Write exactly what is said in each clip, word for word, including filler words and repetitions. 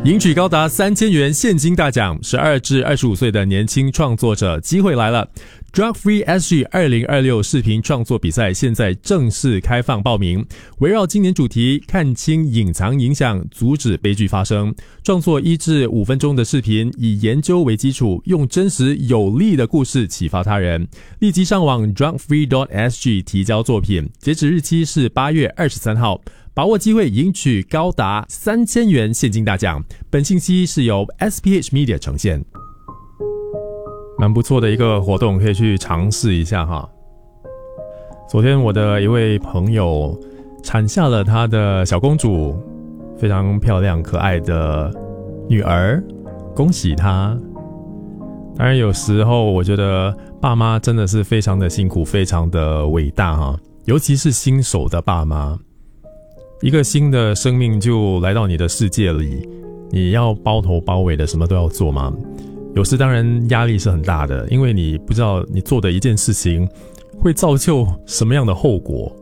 赢取高达三千元现金大奖，十二至二十五岁的年轻创作者机会来了。Drug Free S G 二零二六视频创作比赛现在正式开放报名，围绕今年主题看清隐藏影响，阻止悲剧发生，创作一至五分钟的视频，以研究为基础，用真实有力的故事启发他人。立即上网 drug free dot s g 提交作品，截止日期是八月二十三号，把握机会赢取高达三千元现金大奖。本信息是由 S P H Media 呈现。蛮不错的一个活动，可以去尝试一下哈。昨天我的一位朋友产下了他的小公主，非常漂亮可爱的女儿，恭喜她。当然有时候我觉得爸妈真的是非常的辛苦，非常的伟大哈，尤其是新手的爸妈。一个新的生命就来到你的世界里，你要包头包尾的什么都要做吗？有时当然压力是很大的，因为你不知道你做的一件事情会造就什么样的后果。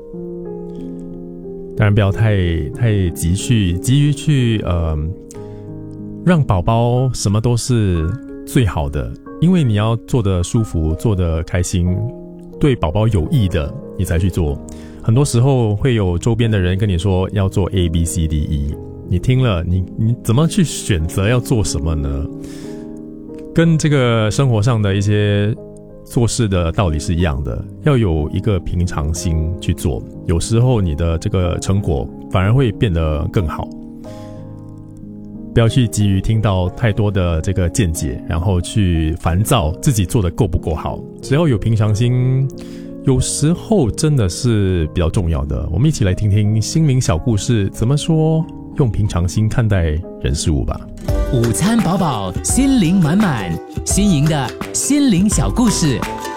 当然不要太太急去急于去呃让宝宝什么都是最好的，因为你要做得舒服，做得开心，对宝宝有益的你才去做。很多时候会有周边的人跟你说要做 A B C D E， 你听了你你怎么去选择要做什么呢？跟这个生活上的一些做事的道理是一样的，要有一个平常心去做，有时候你的这个成果反而会变得更好。不要去急于听到太多的这个见解，然后去烦躁自己做得够不够好。只要有平常心，有时候真的是比较重要的。我们一起来听听心灵小故事怎么说，用平常心看待人事物吧。 午餐饱饱，心灵满满，新颖的心灵小故事。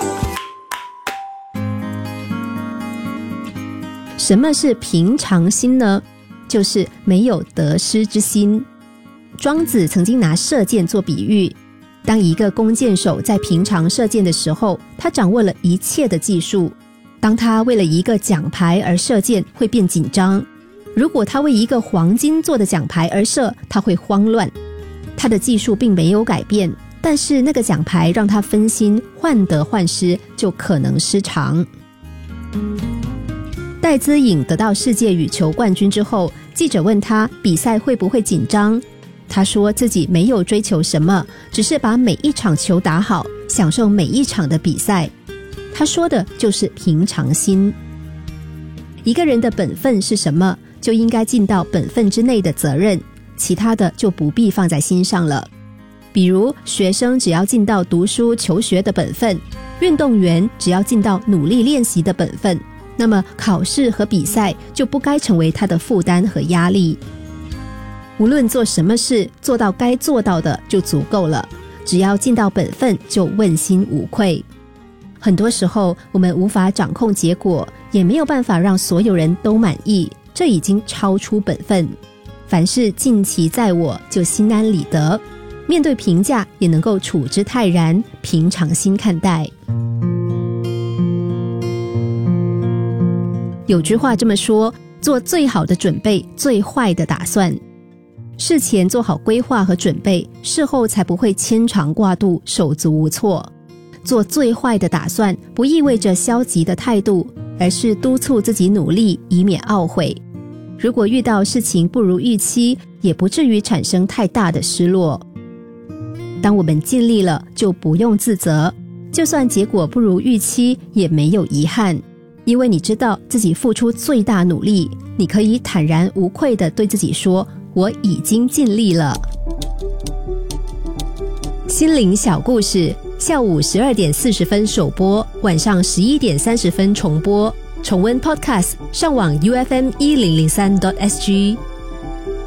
什么是平常心呢？就是没有得失之心。庄子曾经拿射箭做比喻，当一个弓箭手在平常射箭的时候，他掌握了一切的技术。当他为了一个奖牌而射箭，会变紧张；如果他为一个黄金做的奖牌而射，他会慌乱。他的技术并没有改变，但是那个奖牌让他分心，患得患失，就可能失常。戴资颖得到世界羽球冠军之后，记者问他比赛会不会紧张，他说自己没有追求什么，只是把每一场球打好，享受每一场的比赛。他说的就是平常心。一个人的本分是什么，就应该尽到本分之内的责任，其他的就不必放在心上了。比如学生只要尽到读书求学的本分，运动员只要尽到努力练习的本分，那么考试和比赛就不该成为他的负担和压力。无论做什么事，做到该做到的就足够了，只要尽到本分，就问心无愧。很多时候我们无法掌控结果，也没有办法让所有人都满意，这已经超出本分。凡事尽其在我，就心安理得，面对评价也能够处之泰然，平常心看待。有句话这么说，做最好的准备，最坏的打算。事前做好规划和准备，事后才不会牵肠挂肚，手足无措。做最坏的打算，不意味着消极的态度，而是督促自己努力，以免懊悔。如果遇到事情不如预期，也不至于产生太大的失落。当我们尽力了，就不用自责，就算结果不如预期，也没有遗憾，因为你知道自己付出最大努力，你可以坦然无愧地对自己说，我已经尽力了。心灵小故事，下午十二点四十分首播，晚上十一点三十分重播。重温 Podcast， 上网 U F M 一零零三 点 S G。